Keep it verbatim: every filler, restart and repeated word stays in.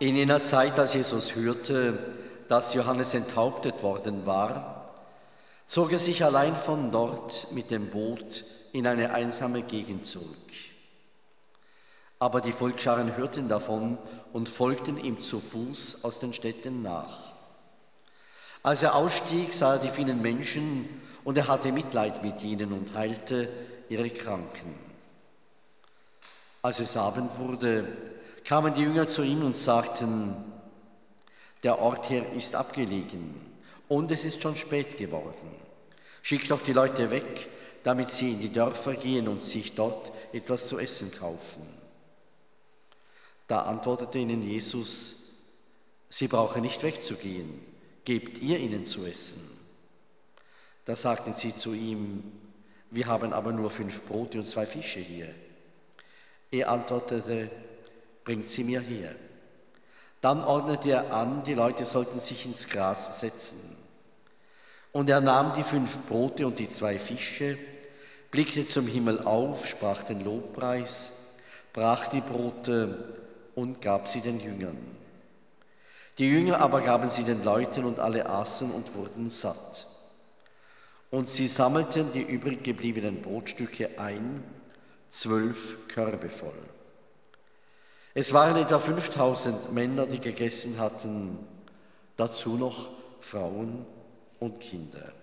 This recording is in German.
In jener Zeit, als Jesus hörte, dass Johannes enthauptet worden war, zog er sich allein von dort mit dem Boot in eine einsame Gegend zurück. Aber die Volksscharen hörten davon und folgten ihm zu Fuß aus den Städten nach. Als er ausstieg, sah er die vielen Menschen und er hatte Mitleid mit ihnen und heilte ihre Kranken. Als es Abend wurde, kamen die Jünger zu ihm und sagten: Der Ort hier ist abgelegen und es ist schon spät geworden. Schickt doch die Leute weg, damit sie in die Dörfer gehen und sich dort etwas zu essen kaufen. Da antwortete ihnen Jesus: Sie brauchen nicht wegzugehen, gebt ihr ihnen zu essen. Da sagten sie zu ihm: Wir haben aber nur fünf Brote und zwei Fische hier. Er antwortete: Bringt sie mir her. Dann ordnete er an, die Leute sollten sich ins Gras setzen. Und er nahm die fünf Brote und die zwei Fische, blickte zum Himmel auf, sprach den Lobpreis, brach die Brote und gab sie den Jüngern. Die Jünger aber gaben sie den Leuten und alle aßen und wurden satt. Und sie sammelten die übrig gebliebenen Brotstücke ein, zwölf Körbe voll. Es waren etwa fünftausend Männer, die gegessen hatten, dazu noch Frauen und Kinder.